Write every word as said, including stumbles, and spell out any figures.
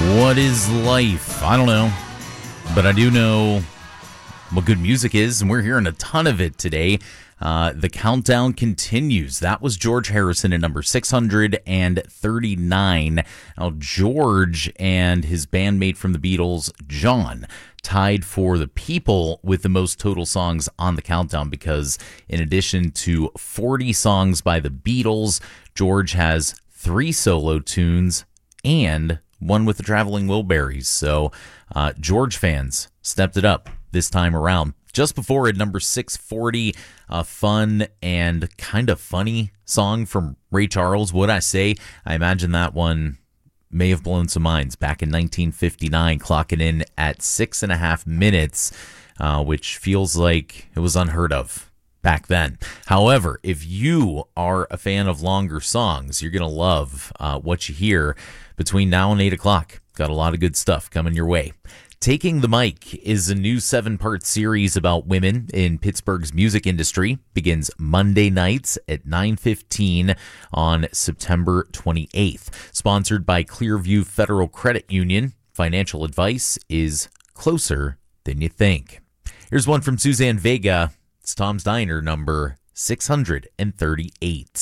What is life? I don't know, but I do know what good music is, and we're hearing a ton of it today. Uh, the countdown continues. That was George Harrison at number six hundred thirty-nine. Now, George and his bandmate from the Beatles, John, tied for the people with the most total songs on the countdown because in addition to forty songs by the Beatles, George has three solo tunes and one with the Traveling Wilburys. So uh, George fans stepped it up this time around. Just before at number six forty, a fun and kind of funny song from Ray Charles, Would I Say? I imagine that one may have blown some minds back in nineteen fifty-nine, clocking in at six and a half minutes, uh, which feels like it was unheard of back then. However, if you are a fan of longer songs, you're going to love uh, what you hear between now and eight o'clock. Got a lot of good stuff coming your way. Taking the Mic is a new seven-part series about women in Pittsburgh's music industry. Begins Monday nights at nine fifteen on September twenty-eighth. Sponsored by Clearview Federal Credit Union. Financial advice is closer than you think. Here's one from Suzanne Vega. It's Tom's Diner, number six hundred thirty-eight.